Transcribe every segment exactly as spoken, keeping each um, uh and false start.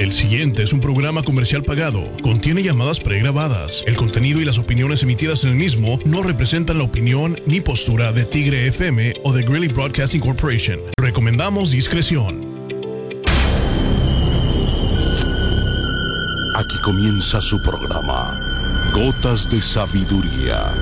El siguiente es un programa comercial pagado. Contiene llamadas pregrabadas. El contenido y las opiniones emitidas en el mismo no representan la opinión ni postura de Tigre F M o de Greeley Broadcasting Corporation. Recomendamos discreción. Aquí comienza su programa, Gotas de Sabiduría.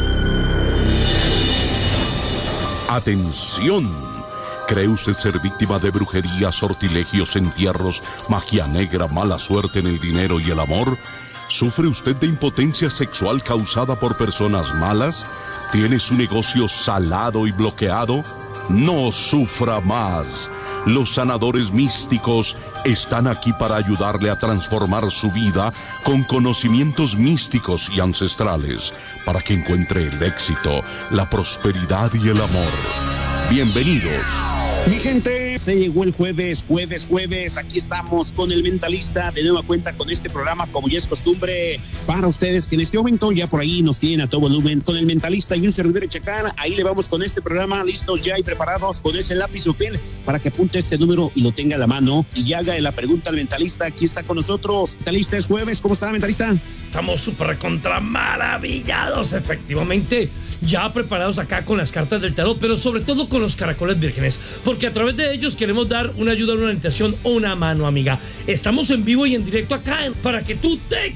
¡Atención! ¿Cree usted ser víctima de brujería, sortilegios, entierros, magia negra, mala suerte en el dinero y el amor? ¿Sufre usted de impotencia sexual causada por personas malas? ¿Tiene su negocio salado y bloqueado? No sufra más. Los sanadores místicos están aquí para ayudarle a transformar su vida con conocimientos místicos y ancestrales, para que encuentre el éxito, la prosperidad y el amor. Bienvenidos. Mi gente, se llegó el jueves, jueves, jueves, aquí estamos con el Mentalista, de nueva cuenta con este programa, como ya es costumbre, para ustedes que en este momento ya por ahí nos tienen a todo volumen, con el Mentalista y un servidor de Chacán. Ahí le vamos con este programa, listos ya y preparados con ese lápiz o papel para que apunte este número y lo tenga a la mano y haga la pregunta al Mentalista. Aquí está con nosotros, Mentalista, es jueves, ¿cómo está, Mentalista? Estamos súper contra maravillados, efectivamente, ya preparados acá con las cartas del tarot, pero sobre todo con los caracoles vírgenes, porque a través de ellos queremos dar una ayuda, una orientación o una mano amiga. Estamos en vivo y en directo acá para que tú te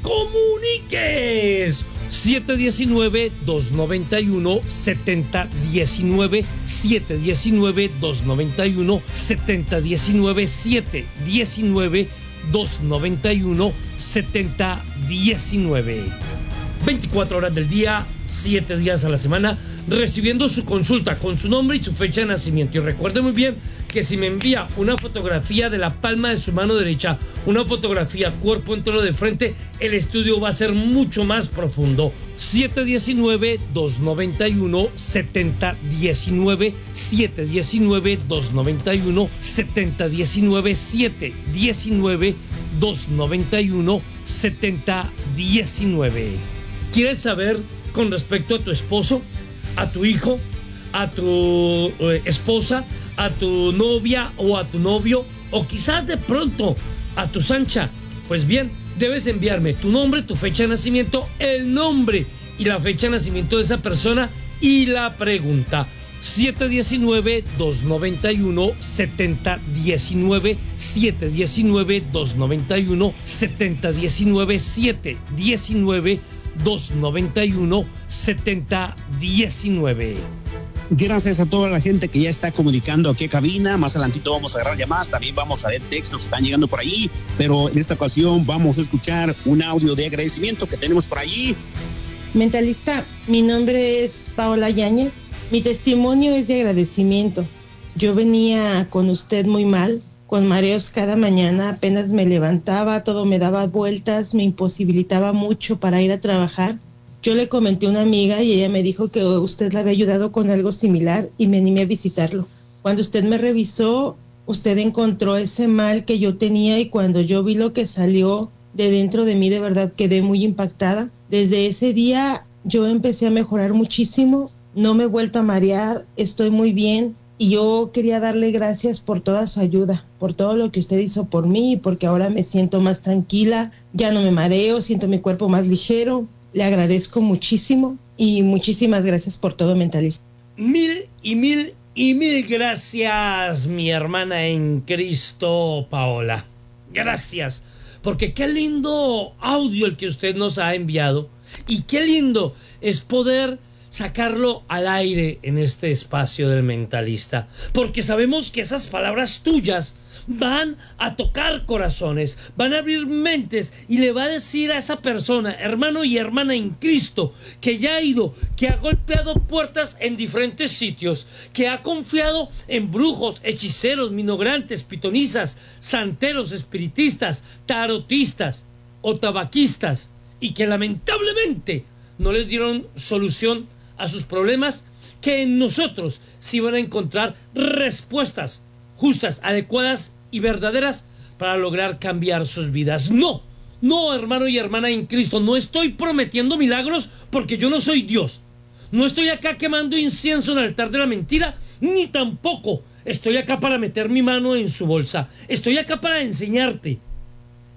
comuniques. siete uno nueve, dos nueve uno, siete cero uno nueve, siete uno nueve, dos nueve uno, siete cero uno nueve, siete uno nueve, dos nueve uno, siete cero uno nueve. veinticuatro horas del día, siete días a la semana, recibiendo su consulta con su nombre y su fecha de nacimiento. Y recuerde muy bien que si me envía una fotografía de la palma de su mano derecha, una fotografía cuerpo entero de frente, el estudio va a ser mucho más profundo. siete uno nueve, dos nueve uno, siete cero uno nueve, siete uno nueve, dos nueve uno, siete cero uno nueve, siete uno nueve, dos nueve uno, siete cero uno nueve. ¿Quieres saber con respecto a tu esposo, a tu hijo, a tu eh, esposa, a tu novia o a tu novio, o quizás de pronto a tu sancha? Pues bien, debes enviarme tu nombre, tu fecha de nacimiento, el nombre y la fecha de nacimiento de esa persona y la pregunta. siete uno nueve, dos nueve uno, siete cero uno nueve, siete uno nueve, dos nueve uno, siete cero uno nueve, siete uno nueve, dos nueve uno, siete cero uno nueve. Gracias a toda la gente que ya está comunicando aquí a cabina. Más adelantito vamos a agarrar llamadas, también vamos a ver textos que están llegando por ahí, pero en esta ocasión vamos a escuchar un audio de agradecimiento que tenemos por allí. Mentalista, mi nombre es Paola Yáñez. Mi testimonio es de agradecimiento. Yo venía con usted muy mal, con mareos cada mañana, apenas me levantaba, todo me daba vueltas, me imposibilitaba mucho para ir a trabajar. Yo le comenté a una amiga y ella me dijo que usted la había ayudado con algo similar y me animé a visitarlo. Cuando usted me revisó, usted encontró ese mal que yo tenía y cuando yo vi lo que salió de dentro de mí, de verdad quedé muy impactada. Desde ese día yo empecé a mejorar muchísimo, no me he vuelto a marear, estoy muy bien. Y yo quería darle gracias por toda su ayuda, por todo lo que usted hizo por mí, porque ahora me siento más tranquila, ya no me mareo, siento mi cuerpo más ligero. Le agradezco muchísimo y muchísimas gracias por todo, Mentalista. Mil y mil y mil gracias, mi hermana en Cristo, Paola. Gracias, porque qué lindo audio el que usted nos ha enviado y qué lindo es poder sacarlo al aire en este espacio del Mentalista, porque sabemos que esas palabras tuyas van a tocar corazones, van a abrir mentes y le va a decir a esa persona, hermano y hermana en Cristo, que ya ha ido, que ha golpeado puertas en diferentes sitios, que ha confiado en brujos, hechiceros, minograntes, pitonizas, santeros, espiritistas, tarotistas o tabaquistas, y que lamentablemente no les dieron solución a sus problemas, que en nosotros sí van a encontrar respuestas justas, adecuadas y verdaderas para lograr cambiar sus vidas. No, no, hermano y hermana en Cristo, no estoy prometiendo milagros porque yo no soy Dios. No estoy acá quemando incienso en el altar de la mentira, ni tampoco estoy acá para meter mi mano en su bolsa. Estoy acá para enseñarte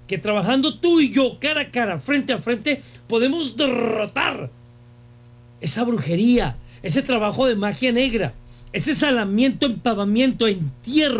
que trabajando tú y yo cara a cara, frente a frente, podemos derrotar esa brujería, ese trabajo de magia negra, ese salamiento, empavamiento, entierro